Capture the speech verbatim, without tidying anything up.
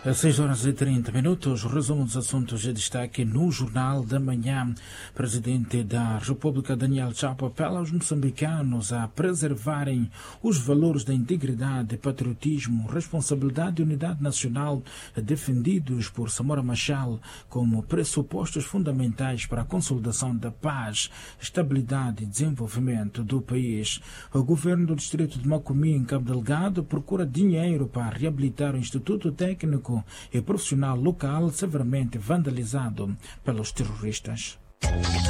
Às seis horas e trinta minutos, resumo dos assuntos de destaque no Jornal da Manhã. Presidente da República, Daniel Chapo, apela aos moçambicanos a preservarem os valores da integridade, patriotismo, responsabilidade e unidade nacional defendidos por Samora Machel como pressupostos fundamentais para a consolidação da paz, estabilidade e desenvolvimento do país. O governo do distrito de Macomim, em Cabo Delgado, procura dinheiro para reabilitar o Instituto Técnico e profissional local severamente vandalizado pelos terroristas.